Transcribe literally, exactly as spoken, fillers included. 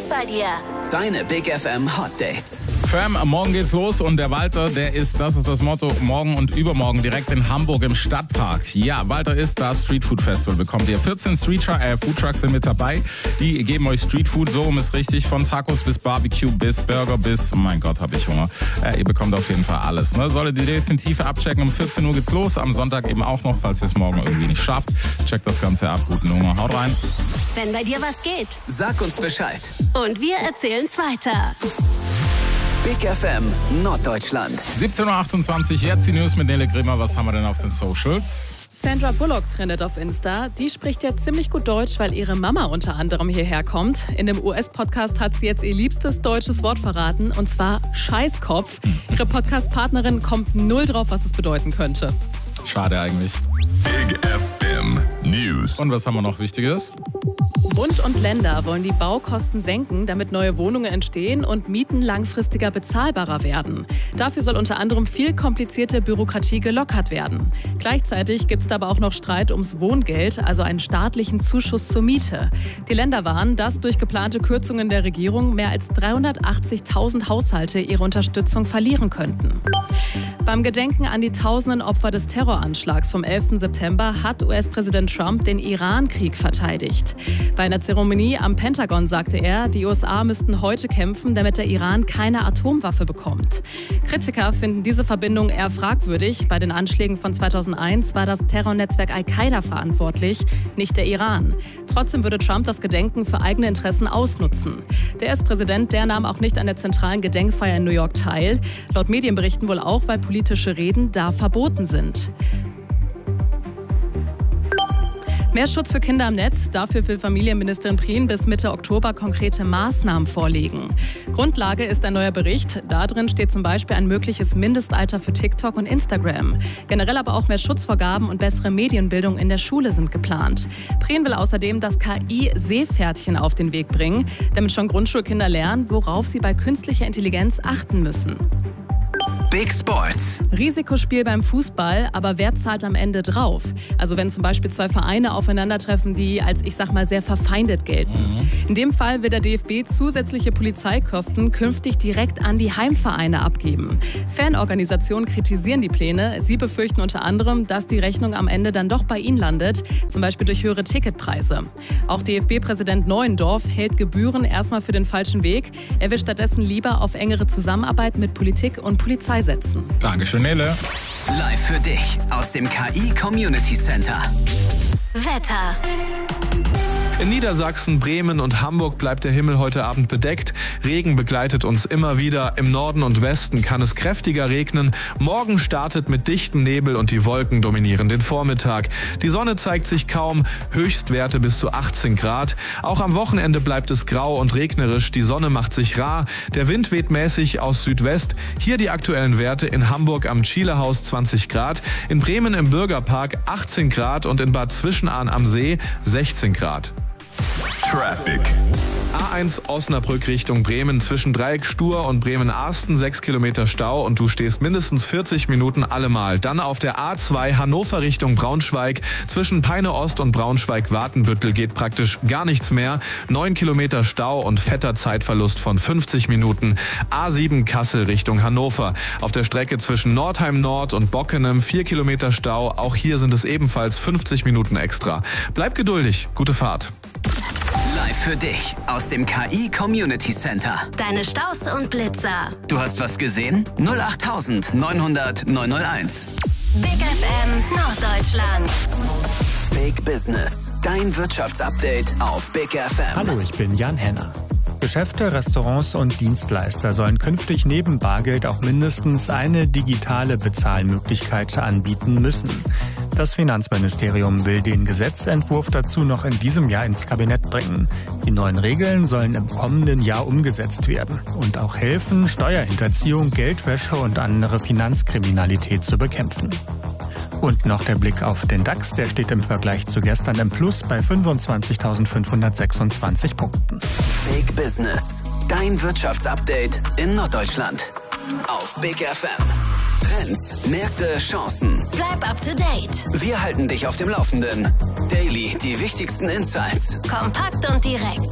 geht bei dir? Deine Big F M Hot Dates. Fam, morgen geht's los und der Walter, der ist, das ist das Motto, morgen und übermorgen direkt in Hamburg im Stadtpark. Ja, Walter ist da, Street Food Festival bekommt ihr. vierzehn Street äh, Food Trucks sind mit dabei. Die geben euch Street Food, so um es richtig, von Tacos bis Barbecue, bis Burger, bis, oh mein Gott, hab ich Hunger. Äh, ihr bekommt auf jeden Fall alles. Ne? Solltet ihr definitiv abchecken, um vierzehn Uhr geht's los. Am Sonntag eben auch noch, falls ihr es morgen irgendwie nicht schafft. Checkt das Ganze ab, guten Hunger, haut rein. Wenn bei dir was geht. Sag uns Bescheid. Und wir erzählen's weiter. Big F M Norddeutschland. siebzehn Uhr achtundzwanzig, jetzt die News mit Nele Grimmer. Was haben wir denn auf den Socials? Sandra Bullock trendet auf Insta. Die spricht ja ziemlich gut Deutsch, weil ihre Mama unter anderem hierher kommt. In dem U S-Podcast hat sie jetzt ihr liebstes deutsches Wort verraten, und zwar Scheißkopf. Ihre Podcast-Partnerin kommt null drauf, was es bedeuten könnte. Schade eigentlich. Big F M News. Und was haben wir noch Wichtiges? Bund und Länder wollen die Baukosten senken, damit neue Wohnungen entstehen und Mieten langfristiger bezahlbarer werden. Dafür soll unter anderem viel komplizierte Bürokratie gelockert werden. Gleichzeitig gibt es aber auch noch Streit ums Wohngeld, also einen staatlichen Zuschuss zur Miete. Die Länder warnen, dass durch geplante Kürzungen der Regierung mehr als dreihundertachtzigtausend Haushalte ihre Unterstützung verlieren könnten. Beim Gedenken an die tausenden Opfer des Terroranschlags vom elften September hat U S-Präsident Trump den Iran-Krieg verteidigt. Bei einer Zeremonie am Pentagon sagte er, die U S A müssten heute kämpfen, damit der Iran keine Atomwaffe bekommt. Kritiker finden diese Verbindung eher fragwürdig. Bei den Anschlägen von zweitausendeins war das Terrornetzwerk Al-Qaida verantwortlich, nicht der Iran. Trotzdem würde Trump das Gedenken für eigene Interessen ausnutzen. Der U S-Präsident, der nahm auch nicht an der zentralen Gedenkfeier in New York teil. Laut Medienberichten wohl auch, weil politische Reden da verboten sind. Mehr Schutz für Kinder im Netz. Dafür will Familienministerin Prien bis Mitte Oktober konkrete Maßnahmen vorlegen. Grundlage ist ein neuer Bericht. Darin steht zum Beispiel ein mögliches Mindestalter für TikTok und Instagram. Generell aber auch mehr Schutzvorgaben und bessere Medienbildung in der Schule sind geplant. Prien will außerdem das K I-Seepferdchen auf den Weg bringen, damit schon Grundschulkinder lernen, worauf sie bei künstlicher Intelligenz achten müssen. Big Sports. Risikospiel beim Fußball, aber wer zahlt am Ende drauf? Also wenn zum Beispiel zwei Vereine aufeinandertreffen, die als, ich sag mal, sehr verfeindet gelten. Mhm. In dem Fall will der D F B zusätzliche Polizeikosten künftig direkt an die Heimvereine abgeben. Fanorganisationen kritisieren die Pläne. Sie befürchten unter anderem, dass die Rechnung am Ende dann doch bei ihnen landet, zum Beispiel durch höhere Ticketpreise. Auch D F B-Präsident Neuendorf hält Gebühren erstmal für den falschen Weg. Er will stattdessen lieber auf engere Zusammenarbeit mit Politik und Polizei setzen. Dankeschön, Nele. Live für dich aus dem K I Community Center. Wetter. In Niedersachsen, Bremen und Hamburg bleibt der Himmel heute Abend bedeckt. Regen begleitet uns immer wieder. Im Norden und Westen kann es kräftiger regnen. Morgen startet mit dichtem Nebel und die Wolken dominieren den Vormittag. Die Sonne zeigt sich kaum, Höchstwerte bis zu achtzehn Grad. Auch am Wochenende bleibt es grau und regnerisch. Die Sonne macht sich rar. Der Wind weht mäßig aus Südwest. Hier die aktuellen Werte: in Hamburg am Chilehaus zwanzig Grad, in Bremen im Bürgerpark achtzehn Grad und in Bad Zwischenahn am See sechzehn Grad. Traffic. A eins Osnabrück Richtung Bremen zwischen Dreieck Stur und Bremen-Arsten sechs Kilometer Stau und du stehst mindestens vierzig Minuten allemal. Dann auf der A zwei Hannover Richtung Braunschweig zwischen Peine Ost und Braunschweig-Watenbüttel geht praktisch gar nichts mehr. neun Kilometer Stau und fetter Zeitverlust von fünfzig Minuten. A sieben Kassel Richtung Hannover. Auf der Strecke zwischen Nordheim Nord und Bockenem vier Kilometer Stau. Auch hier sind es ebenfalls fünfzig Minuten extra. Bleib geduldig. Gute Fahrt. Live für dich aus dem K I Community Center. Deine Staus und Blitzer. Du hast was gesehen? null acht neunhundert neunhunderteins. Big F M Norddeutschland. Big Business. Dein Wirtschaftsupdate auf Big F M. Hallo, ich bin Jan Henner. Geschäfte, Restaurants und Dienstleister sollen künftig neben Bargeld auch mindestens eine digitale Bezahlmöglichkeit anbieten müssen. Das Finanzministerium will den Gesetzentwurf dazu noch in diesem Jahr ins Kabinett bringen. Die neuen Regeln sollen im kommenden Jahr umgesetzt werden und auch helfen, Steuerhinterziehung, Geldwäsche und andere Finanzkriminalität zu bekämpfen. Und noch der Blick auf den DAX, der steht im Vergleich zu gestern im Plus bei fünfundzwanzigtausendfünfhundertsechsundzwanzig Punkten. Big Business, dein Wirtschaftsupdate in Norddeutschland. Auf Big F M. Trends, Märkte, Chancen. Bleib up to date. Wir halten dich auf dem Laufenden. Daily, die wichtigsten Insights. Kompakt und direkt.